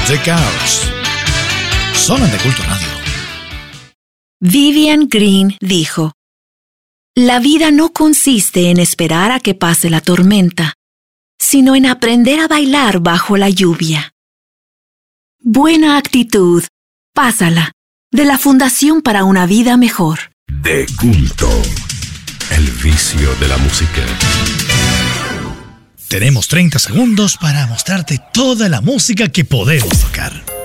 The Cars. Zona de Culto Radio. Vivian Green dijo: la vida no consiste en esperar a que pase la tormenta, sino en aprender a bailar bajo la lluvia. Buena actitud, pásala, de la Fundación para una Vida Mejor. De Culto, el vicio de la música. Tenemos 30 segundos para mostrarte toda la música que podemos tocar.